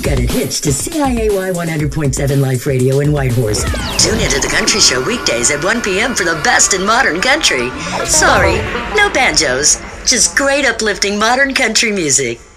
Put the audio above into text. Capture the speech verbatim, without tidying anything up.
got it hitched to C I A Y one hundred point seven Life Radio in Whitehorse. Tune into The Country Show weekdays at one p.m. for the best in modern country. Sorry, no banjos, just great uplifting modern country music.